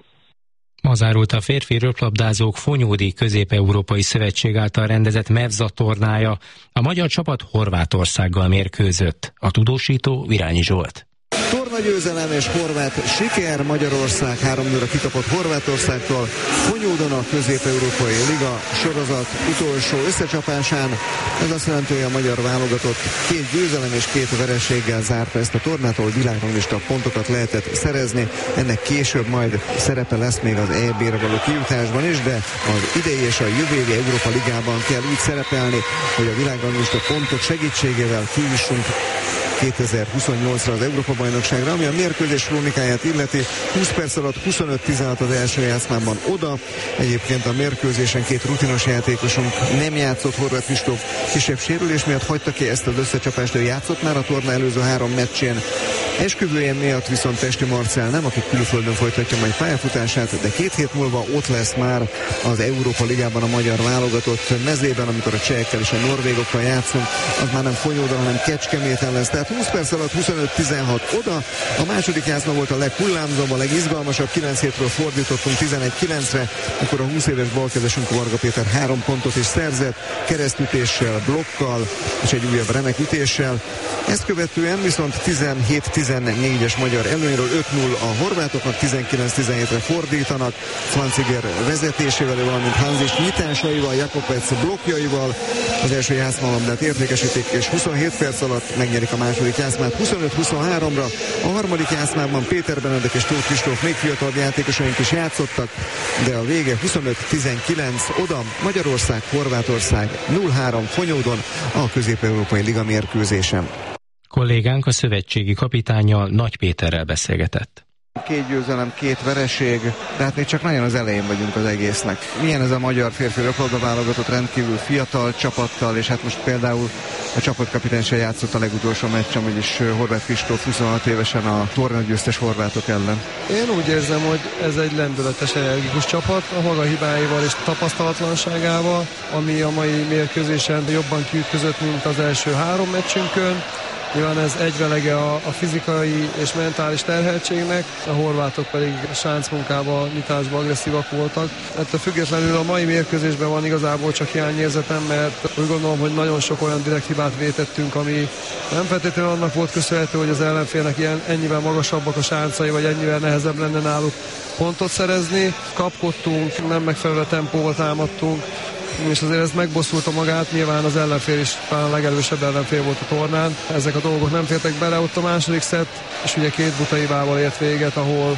Ma zárult a férfi röplabdázók Fonyódi Közép-Európai Szövetség által rendezett Mevza tornája. A magyar csapat Horvátországgal mérkőzött. A tudósító Virányi Zsolt. Tornagyőzelem és horvát siker. Magyarország három nulla kikapott Horvátországtól Fonyódon a Közép-Európai Liga sorozat utolsó összecsapásán. Ez azt jelenti, hogy a magyar válogatott két győzelem és két vereséggel zárta ezt a tornát, ahol világranglista pontokat lehetett szerezni. Ennek később majd szerepe lesz még az é bé-re való kijutásban is, de az idei és a jövő évi Európa Ligában kell úgy szerepelni, hogy a világranglista pontok segítségével kijussunk kétezer-huszonnyolcra az Európa-bajnokságra, ami a mérkőzés krónikáját illeti. húsz perc alatt huszonöt tizenhat az első játszmában oda. Egyébként a mérkőzésen két rutinos játékosunk nem játszott. Horváth Kristóf kisebb sérülés miatt hagyta ki ezt az összecsapást, ő játszott már a torna előző három meccsén. Esküvője miatt viszont Pesti Marcell nem, aki külföldön folytatja majd pályafutását, de két hét múlva ott lesz már az Európa Ligában a magyar válogatott mezében, amikor a csehekkel és a norvégokkal játszunk, az már nem Fonyódon, hanem Kecskeméten lesz. Tehát húsz perc alatt huszonöt tizenhat oda. A második játszma volt a leghullámzóbb, a legizgalmasabb, kilenc hétről fordítottunk tizenegy kilencre, akkor a húsz éves balkezesünk Varga Péter három pontot is szerzett, keresztütéssel, blokkal és egy újabb remek ütéssel. Ezt követően viszont tizenhét tizennégyes magyar előnyről öt null a horvátoknak, tizenkilenc tizenhétre fordítanak, Franciger vezetésével, valamint Hanzis nyitásaival, Jakobec blokkjaival az első játszmalabdát értékesítik, és huszonhét perc alatt megnyerik a második játszmát huszonöt huszonháromra. A harmadik játszmában Péter Benedek és Tóth Kristóf még fiatalabb játékosaink is játszottak, de a vége huszonöt tizenkilenc oda. Magyarország, Horvátország nulla három Fonyódon a Közép-Európai Liga mérkőzésen. Kollégánk a szövetségi kapitánnyal, Nagy Péterrel beszélgetett. Két győzelem, két vereség, de hát még csak nagyon az elején vagyunk az egésznek. Milyen ez a magyar férfi röplabda válogatott, rendkívül fiatal csapattal, és hát most például a csapatkapitány se játszott a legutolsó meccsen, vagyis Horváth Kristóf huszonhat évesen a tornagyőztes horvátok ellen. Én úgy érzem, hogy ez egy lendületes, energikus csapat, a maga hibáival és tapasztalatlanságával, ami a mai mérkőzésen jobban kiütközött, mint az első három meccsünkön. Nyilván ez egyvelege a, a fizikai és mentális terheltségnek, a horvátok pedig a sáncmunkában, nyitásban agresszívak voltak. Ettől függetlenül a mai mérkőzésben van igazából csak hiányérzetem, mert úgy gondolom, hogy nagyon sok olyan direkt hibát vétettünk, ami nem feltétlenül annak volt köszönhető, hogy az ellenfélnek ilyen, ennyivel magasabbak a sáncai, vagy ennyivel nehezebb lenne náluk pontot szerezni. Kapkodtunk, nem megfelelő tempóval támadtunk, és azért ez megbosszulta magát, nyilván az ellenfél is talán a legerősebb ellenfél volt a tornán. Ezek a dolgok nem fértek bele, ott a második szett, és ugye két buta hibával ért véget, ahol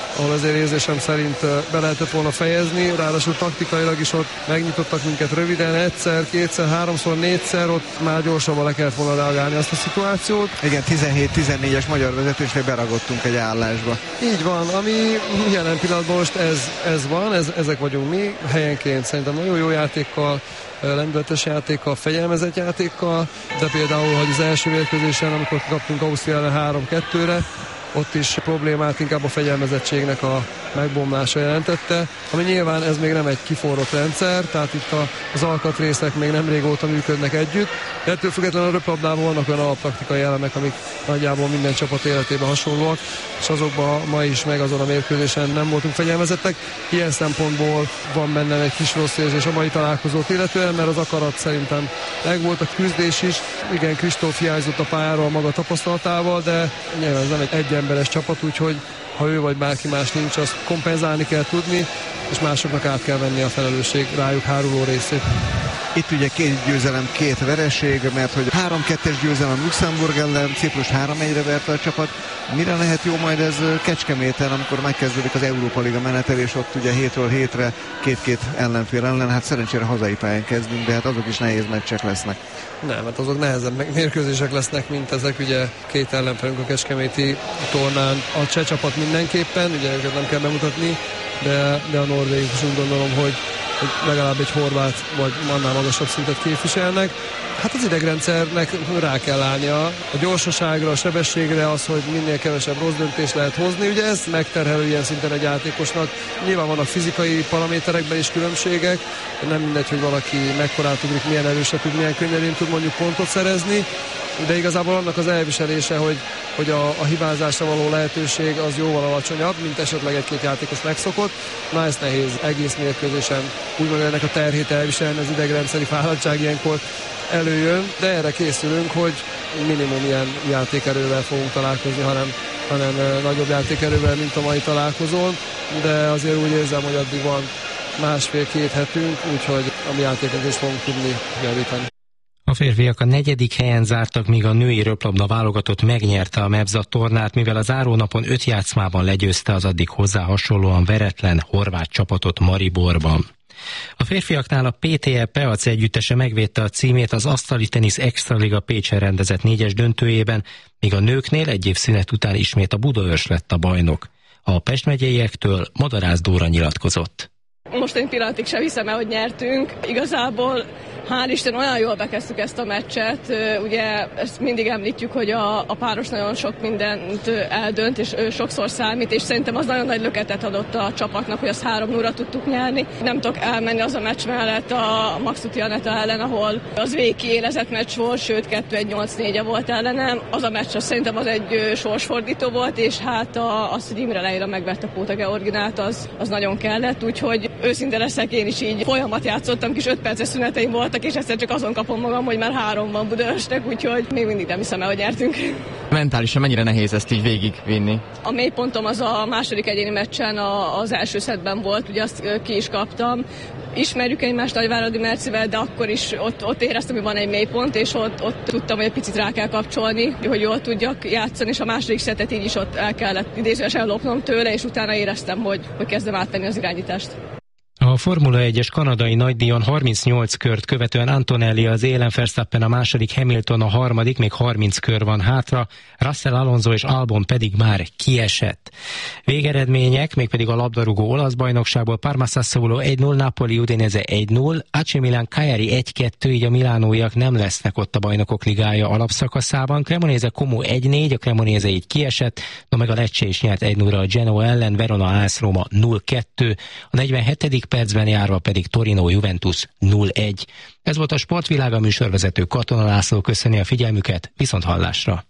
ahol azért érzésem szerint be lehetett volna fejezni, ráadásul taktikailag is ott megnyitottak minket röviden, egyszer, kétszer, háromszor, négyszer, ott már gyorsabban le kellett volna reagálni azt a szituációt. Igen, tizenhét tizennégyes magyar vezetésre beragottunk egy állásba. Így van, ami jelen pillanatban most ez, ez van, ez, ezek vagyunk mi, helyenként szerintem nagyon jó játékkal, lendületes játékkal, fegyelmezett játékkal, de például, hogy az első mérkőzésen, amikor kaptunk Ausztria ellen három kettőre, ott is problémát inkább a fegyelmezettségnek a megbomlása jelentette, ami nyilván ez még nem egy kiforrott rendszer, tehát itt a, az alkatrészek még nem régóta működnek együtt, de ettől függetlenül a röplabdában vannak olyan alaptaktikai elemek, amik nagyjából minden csapat életében hasonlóak, és azokban ma is meg azon a mérkőzésen nem voltunk fegyelmezettek. Ilyen szempontból van bennem egy kis rossz érzés a mai találkozót illetően, mert az akarat szerintem megvolt, a küzdés is. Igen, Kristóf hiányzott a pályáról maga tapasztalatával, de nyilván ez nem egy egyemberes csapat, úgyhogy ha ő vagy bárki más nincs, azt kompenzálni kell tudni, és másoknak át kell venni a felelősség rájuk háruló részét. Itt ugye két győzelem, két vereség, mert hogy három kettes győzelem Luxemburg ellen, Ciprus három egyre verte a csapat. Mire lehet jó majd ez Kecskeméten, amikor megkezdődik az Európa Liga menetelés, ott ugye hétről hétre két-két ellenfél ellen, hát szerencsére hazai pályán kezdünk, de hát azok is nehéz meccsek lesznek. Nem, hát azok nehezebb mérkőzések lesznek, mint ezek, ugye két ellenfelünk a kecskeméti tornán. A cseh csapat mindenképpen, ugye őket nem kell bemutatni, de, de a norvégok is úgy gondolom, hogy, hogy legalább egy horvát vagy annál magasabb szintet képviselnek. Hát az idegrendszernek rá kell állnia a gyorsaságra, a sebességre, az, hogy minél kevesebb rossz döntést lehet hozni. Ugye ez megterhelő ilyen szinten egy játékosnak. Nyilván vannak fizikai paraméterekben is különbségek, nem mindegy, hogy valaki mekkorát ugrik, milyen erősre tud, milyen könnyedén tud mondjuk pontot szerezni, de igazából annak az elviselése, hogy, hogy a, a hibázásra való lehetőség az jóval alacsonyabb, mint esetleg egy-két játékos megszokott. Na, ez nehéz egész mérkőzésen úgymond ennek a terhét elviselni, az idegrendszeri fáradtság ilyenkor előjön, de erre készülünk, hogy minimum ilyen játékerővel fogunk találkozni, hanem, hanem nagyobb játékerővel, mint a mai találkozón, de azért úgy érzem, hogy addig van másfél-két hetünk, úgyhogy a mi játékot is fogunk tudni javítani. A férfiak a negyedik helyen zártak, míg a női röplabda válogatott megnyerte a Mebza tornát, mivel a zárónapon öt játszmában legyőzte az addig hozzá hasonlóan veretlen horvát csapatot Mariborban. A férfiaknál a pé té e Peac együttese megvédte a címét az asztali tenisz Extraliga Pécsen rendezett négyes döntőjében, míg a nőknél egy év szünet után ismét a Budaörs lett a bajnok. A Pest megyeiektől Madarász Dóra nyilatkozott. Most egy pillanatig sem hiszem el, hogy nyertünk. Igazából hál' Isten olyan jól bekezdtük ezt a meccset. Ugye ezt mindig említjük, hogy a, a páros nagyon sok mindent eldönt, és sokszor számít, és szerintem az nagyon nagy löketet adott a csapatnak, hogy azt három nulla tudtuk nyerni. Nem tudok elmenni az a meccs mellett a Maxuti Aneta ellen, ahol az végig kiélezett meccs volt, sőt kettő egy nyolc négy volt ellenem. Az a meccs az szerintem az egy sorsfordító volt, és hát a, az, hogy Imre Leira megvette Póta Georginát, az, az nagyon kellett, úgyhogy őszinte leszek, én is így folyamat játszottam, kis öt perces szüneteim voltak, és egyszer csak azon kapom magam, hogy már három van Budaörsnek, úgyhogy még mindig nem hiszem el, hogy nyertünk. Mentálisan mennyire nehéz ezt így végigvinni? A mélypontom az a második egyéni meccsen a, az első szettben volt, ugye azt ki is kaptam. Ismerjük egymást Nagyváradi Mercivel, de akkor is ott, ott éreztem, hogy van egy mélypont, és ott, ott tudtam, hogy egy picit rá kell kapcsolni, hogy jól tudjak játszani, és a második szettet így is ott el kellett idézőesen lopnom tőle, és utána éreztem, hogy, hogy kezdem átvenni az irányítást. A Formula egyes kanadai nagydíjon harmincnyolc kört követően Antonelli az élen, Verstappen a második, Hamilton a harmadik, még harminc kör van hátra, Russell, Alonso és Albon pedig már kiesett. Végeredmények, mégpedig a labdarúgó olasz bajnokságból Parma Sassuolo egy null, Napoli Udinese egy null, á cé Milan Cagliari egy kettő, így a milánóiak nem lesznek ott a Bajnokok Ligája alapszakaszában. Cremonese Como egy négy, a Cremonese így kiesett, no meg a Lecce is nyert egy null a Genoa ellen, Verona á es Roma null kettő, a negyvenhetedik percben járva pedig Torino Juventus null egy. Ez volt a Sportvilág, a műsorvezető Katona László köszöni a figyelmüket, viszont hallásra.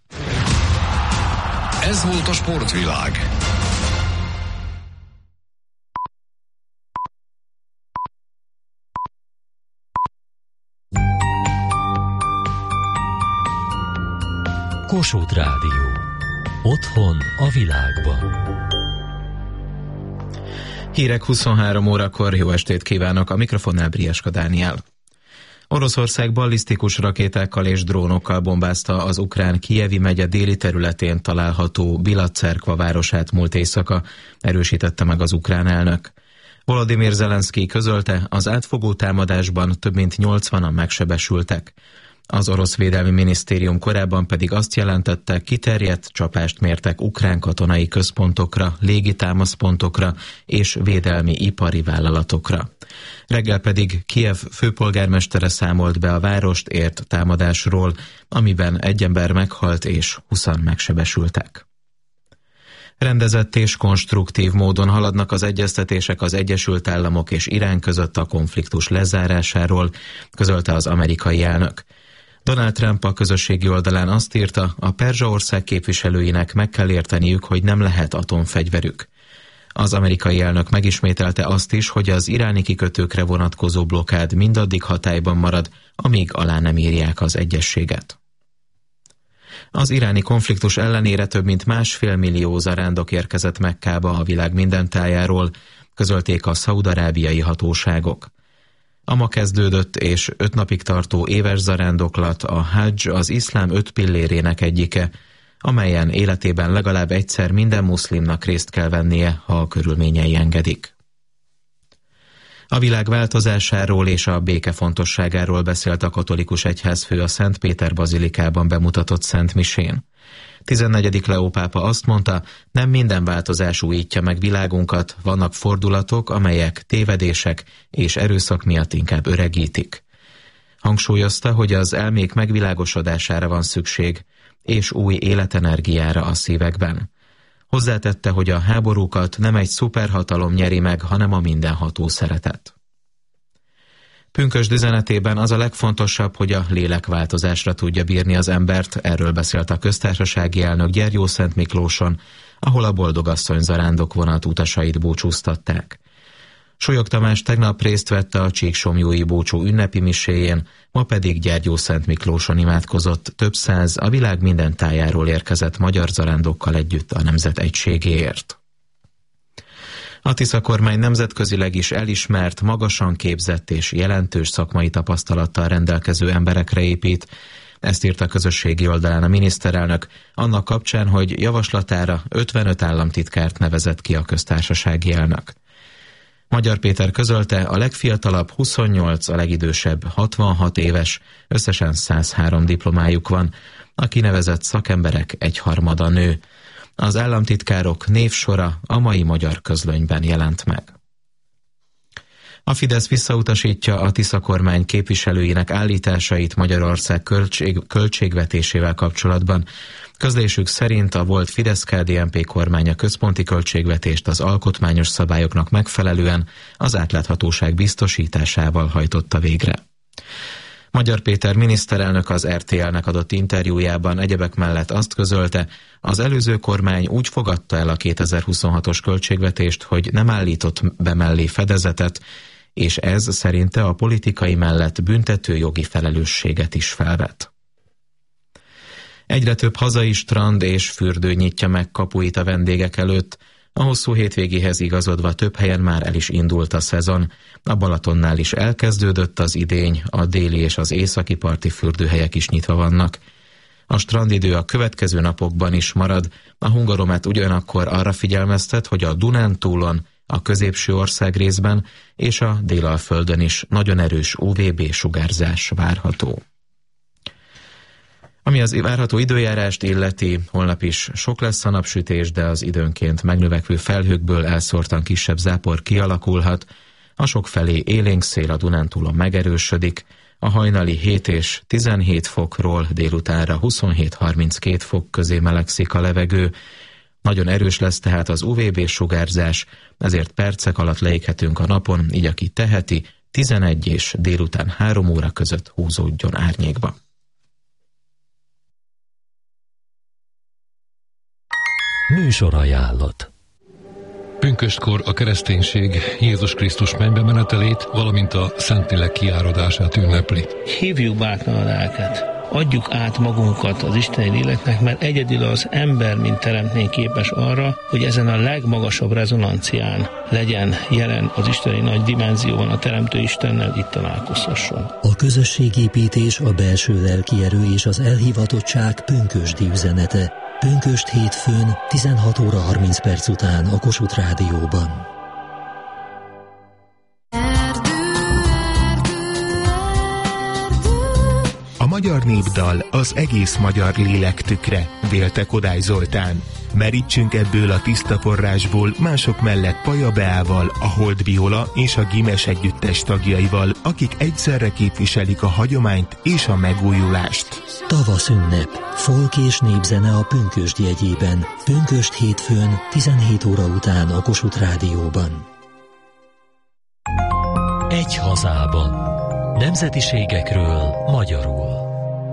Ez volt a Sportvilág. Kossuth Rádió. Otthon a világban. Hírek huszonhárom órakor, jó estét kívánok, a mikrofonnál Brieska Dániel. Oroszország ballisztikus rakétákkal és drónokkal bombázta az ukrán Kijevi megye déli területén található Bilacerkva városát múlt éjszaka, erősítette meg az ukrán elnök. Volodymyr Zelenszkij közölte, az átfogó támadásban több mint nyolcvanan megsebesültek. Az orosz védelmi minisztérium korábban pedig azt jelentette, kiterjedt csapást mértek ukrán katonai központokra, légitámaszpontokra és védelmi ipari vállalatokra. Reggel pedig Kijev főpolgármestere számolt be a várost ért támadásról, amiben egy ember meghalt és húszan megsebesültek. Rendezett és konstruktív módon haladnak az egyeztetések az Egyesült Államok és Irán között a konfliktus lezárásáról, közölte az amerikai elnök. Donald Trump a közösségi oldalán azt írta, a Perzsa-ország képviselőinek meg kell érteniük, hogy nem lehet atomfegyverük. Az amerikai elnök megismételte azt is, hogy az iráni kikötőkre vonatkozó blokkád mindaddig hatályban marad, amíg alá nem írják az egyezséget. Az iráni konfliktus ellenére több mint másfél millió zarándok érkezett Mekkába a világ minden tájáról, közölték a szaúd-arábiai hatóságok. A ma kezdődött és öt napig tartó éves zarándoklat a hadzs az iszlám öt pillérének egyike, amelyen életében legalább egyszer minden muszlimnak részt kell vennie, ha a körülményei engedik. A világ változásáról és a béke fontosságáról beszélt a katolikus egyházfő a Szent Péter bazilikában bemutatott Szent Misén. tizennegyedik Leó pápa azt mondta, nem minden változás újítja meg világunkat, vannak fordulatok, amelyek tévedések és erőszak miatt inkább öregítik. Hangsúlyozta, hogy az elmék megvilágosodására van szükség, és új életenergiára a szívekben. Hozzátette, hogy a háborúkat nem egy szuperhatalom nyeri meg, hanem a mindenható szeretet. Pünkösd üzenetében az a legfontosabb, hogy a lélek változásra tudja bírni az embert, erről beszélt a köztársasági elnök Gyergyószent Miklóson, ahol a boldogasszony zarándok vonat utasait búcsúztatták. Solyog Tamás tegnap részt vett a csíksomlyói búcsú ünnepi miséjén, ma pedig Gyergyószent Miklóson imádkozott több száz a világ minden tájáról érkezett magyar zarándokkal együtt a nemzet egységéért. A Tisza kormány nemzetközileg is elismert, magasan képzett és jelentős szakmai tapasztalattal rendelkező emberekre épít. Ezt írta a közösségi oldalán a miniszterelnök, annak kapcsán, hogy javaslatára ötvenöt államtitkárt nevezett ki a köztársasági elnök. Magyar Péter közölte, a legfiatalabb huszonnyolc, a legidősebb hatvanhat éves, összesen száz három diplomájuk van, a kinevezett szakemberek egyharmada nő. Az államtitkárok névsora a mai Magyar Közlönyben jelent meg. A Fidesz visszautasítja a Tisza kormány képviselőinek állításait Magyarország költség, költségvetésével kapcsolatban. Közlésük szerint a volt Fidesz-ká dé en pé kormány a központi költségvetést az alkotmányos szabályoknak megfelelően az átláthatóság biztosításával hajtotta végre. Magyar Péter miniszterelnök az er té el-nek adott interjújában egyebek mellett azt közölte, az előző kormány úgy fogadta el a kétezer-huszonhatos költségvetést, hogy nem állított be mellé fedezetet, és ez szerinte a politikai mellett büntetőjogi felelősséget is felvet. Egyre több hazai strand és fürdő nyitja meg kapuit a vendégek előtt. A hosszú hétvégéhez igazodva több helyen már el is indult a szezon. A Balatonnál is elkezdődött az idény, a déli és az északi parti fürdőhelyek is nyitva vannak. A strandidő a következő napokban is marad. A Hungaromet ugyanakkor arra figyelmeztet, hogy a Dunántúlon, a középső ország részben és a Délalföldön is nagyon erős u vé bé sugárzás várható. Ami az várható időjárást illeti, holnap is sok lesz a napsütés, de az időnként megnövekvő felhőkből elszórtan kisebb zápor kialakulhat. A sokfelé élénk szél a Dunántúlon megerősödik, a hajnali hét és tizenhét fokról délutánra huszonhét-harminckét fok közé melegszik a levegő. Nagyon erős lesz tehát az u vé bé sugárzás, ezért percek alatt leéghetünk a napon, így aki teheti, tizenegy és délután három óra között húzódjon árnyékba. Műsorajánlat. Pünköstkor a kereszténység Jézus Krisztus mennybe menetelét, valamint a Szentlélek kiáradását ünnepli. Hívjuk bátran a lelket. adjuk át magunkat az isteni léleknek, mert egyedül az ember, mint teremtmény képes arra, hogy ezen a legmagasabb rezonancián legyen jelen az isteni nagy dimenzióban, a Teremtő Istennel itt találkozhasson. A közösségépítés, a belső lelki erő és az elhivatottság pünkösdi üzenete. Pünkösd hétfőn tizenhat óra harminc perc után a Kossuth Rádióban. A magyar népdal az egész magyar lélek tükre, vélte Kodály Zoltán. Merítsünk ebből a tiszta forrásból mások mellett Paja Beával, a Hold Viola és a Gimes együttes tagjaival, akik egyszerre képviselik a hagyományt és a megújulást. Tavasz ünnep, folk és népzene a Pünkösd jegyében. Pünkösd hétfőn tizenhét óra után a Kossuth Rádióban. Egy hazában. Nemzetiségekről magyarul.